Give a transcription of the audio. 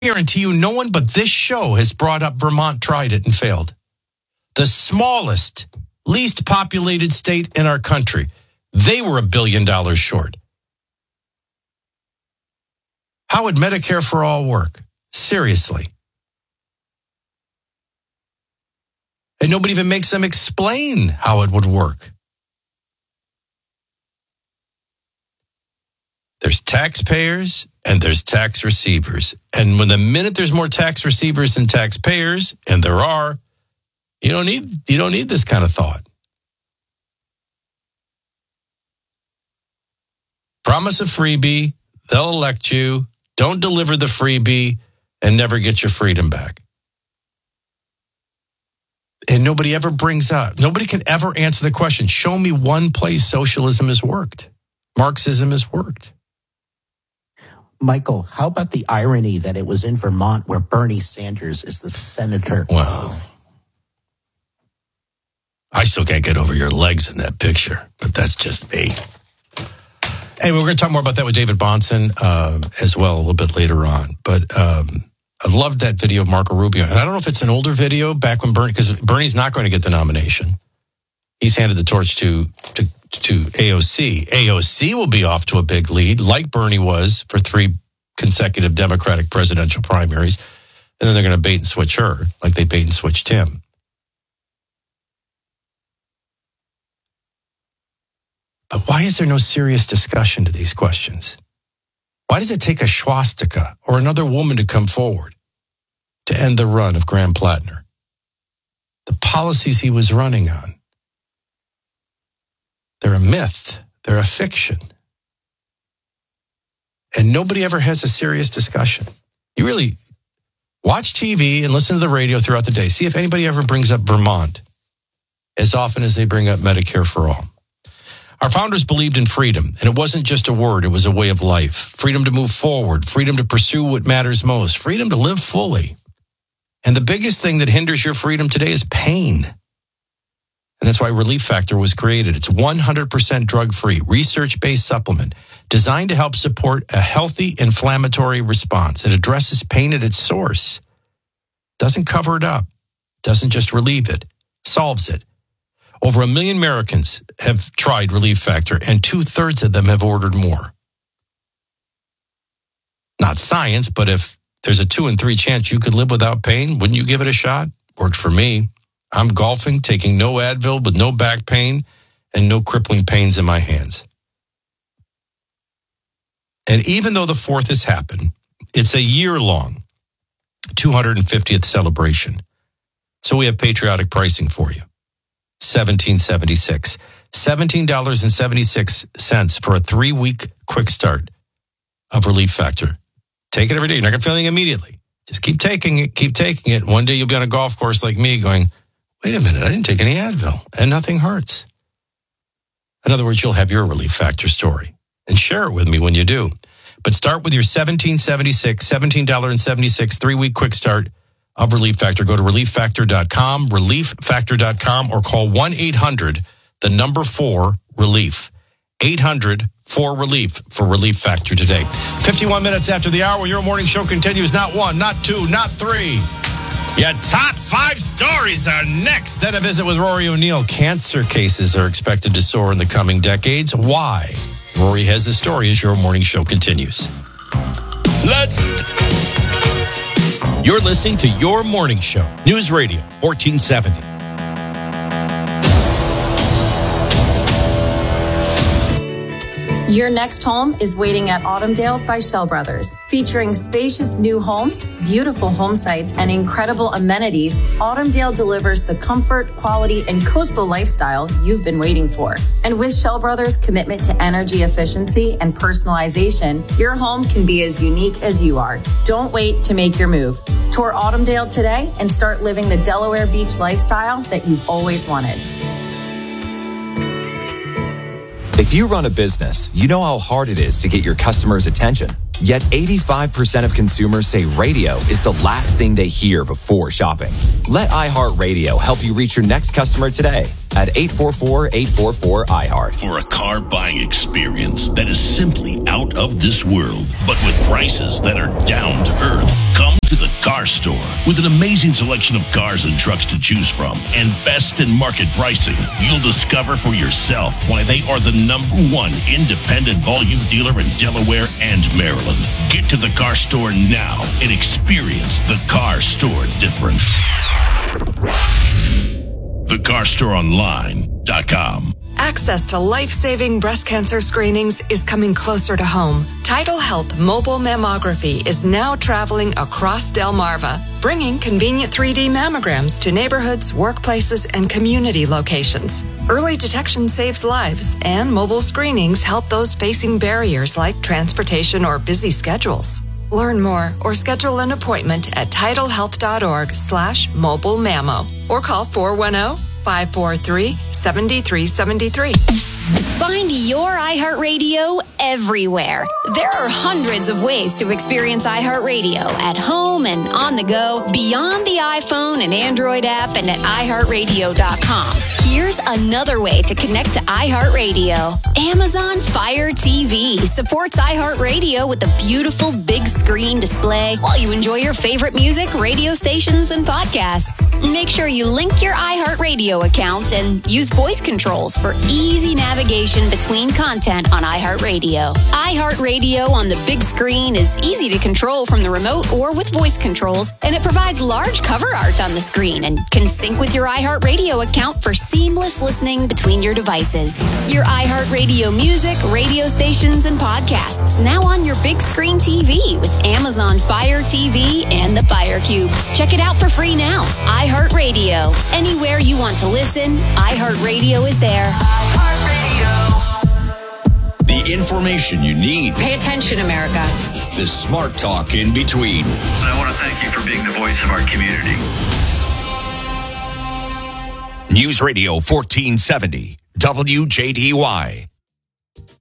guarantee you no one but this show has brought up Vermont tried it and failed. The smallest, least populated state in our country. They were $1 billion short. How would Medicare for all work? Seriously. And nobody even makes them explain how it would work. There's taxpayers and there's tax receivers. And when the minute there's more tax receivers than taxpayers, and there are, you don't need this kind of thought. Promise a freebie, they'll elect you. Don't deliver the freebie and never get your freedom back. And nobody ever nobody can ever answer the question, show me one place socialism has worked. Marxism has worked. Michael, how about the irony that it was in Vermont where Bernie Sanders is the senator? Wow. I still can't get over your legs in that picture, but that's just me. Anyway, we're going to talk more about that with David Bahnsen as well a little bit later on. But I loved that video of Marco Rubio. And I don't know if it's an older video back when because Bernie's not going to get the nomination. He's handed the torch to AOC. AOC will be off to a big lead, like Bernie was for 3 consecutive Democratic presidential primaries. And then they're going to bait and switch her, like they bait and switched him. But why is there no serious discussion to these questions? Why does it take a swastika or another woman to come forward to end the run of Graham Plattner? The policies he was running on, they're a myth. They're a fiction. And nobody ever has a serious discussion. You really watch TV and listen to the radio throughout the day. See if anybody ever brings up Vermont as often as they bring up Medicare for all. Our founders believed in freedom, and it wasn't just a word, it was a way of life. Freedom to move forward, freedom to pursue what matters most, freedom to live fully. And the biggest thing that hinders your freedom today is pain. And that's why Relief Factor was created. It's 100% drug-free, research-based supplement designed to help support a healthy inflammatory response. It addresses pain at its source, doesn't cover it up, doesn't just relieve it, solves it. Over 1 million Americans have tried Relief Factor, and 2/3 of them have ordered more. Not science, but if there's a 2 in 3 chance you could live without pain, wouldn't you give it a shot? Worked for me. I'm golfing, taking no Advil with no back pain and no crippling pains in my hands. And even though the 4th has happened, it's a year-long 250th celebration. So we have patriotic pricing for you. $17.76. $17.76 for a 3-week quick start of Relief Factor. Take it every day. You're not going to feel anything immediately. Just keep taking it. One day you'll be on a golf course like me going, wait a minute, I didn't take any Advil, and nothing hurts. In other words, you'll have your Relief Factor story, and share it with me when you do. But start with your $17.76 3-week quick start of Relief Factor. Go to relieffactor.com, relieffactor.com, or call 1-800-4-RELIEF. 800-4-RELIEF for Relief Factor today. 51 minutes after the hour, your morning show continues. Not 1, not 2, not 3. Your top 5 stories are next. Then a visit with Rory O'Neill. Cancer cases are expected to soar in the coming decades. Why? Rory has the story as your morning show continues. You're listening to Your Morning Show. News Radio 1470. Your next home is waiting at Autumndale by Shell Brothers. Featuring spacious new homes, beautiful home sites, and incredible amenities, Autumndale delivers the comfort, quality, and coastal lifestyle you've been waiting for. And with Shell Brothers' commitment to energy efficiency and personalization, your home can be as unique as you are. Don't wait to make your move. Tour Autumndale today and start living the Delaware Beach lifestyle that you've always wanted. If you run a business, you know how hard it is to get your customers' attention. Yet 85% of consumers say radio is the last thing they hear before shopping. Let iHeartRadio help you reach your next customer today at 844-844-iHeart. For a car buying experience that is simply out of this world, but with prices that are down to earth, come to the Car Store. With an amazing selection of cars and trucks to choose from and best in market pricing, you'll discover for yourself why they are the #1 independent volume dealer in Delaware and Maryland. Get to the Car Store now and experience the Car Store difference. TheCarStoreOnline.com. Access to life-saving breast cancer screenings is coming closer to home. Tidal Health Mobile Mammography is now traveling across Delmarva, bringing convenient 3D mammograms to neighborhoods, workplaces, and community locations. Early detection saves lives, and mobile screenings help those facing barriers like transportation or busy schedules. Learn more or schedule an appointment at tidalhealth.org/mobile mammo or call 410-543-7373. Find your iHeartRadio everywhere. There are hundreds of ways to experience iHeartRadio at home and on the go, beyond the iPhone and Android app and at iHeartRadio.com. Here's another way to connect to iHeartRadio. Amazon Fire TV supports iHeartRadio with a beautiful big screen display while you enjoy your favorite music, radio stations, and podcasts. Make sure you link your iHeartRadio account and use voice controls for easy navigation between content on iHeartRadio. iHeartRadio on the big screen is easy to control from the remote or with voice controls, and it provides large cover art on the screen and can sync with your iHeartRadio account for seamless listening between your devices. Your iHeartRadio music, radio stations, and podcasts now on your big screen TV with Amazon Fire TV and the Fire Cube. Check it out for free now. iHeartRadio. Anywhere you want to listen, iHeartRadio is there. The information you need. Pay attention, America. The smart talk in between. I want to thank you for being the voice of our community. News Radio 1470, WJDY.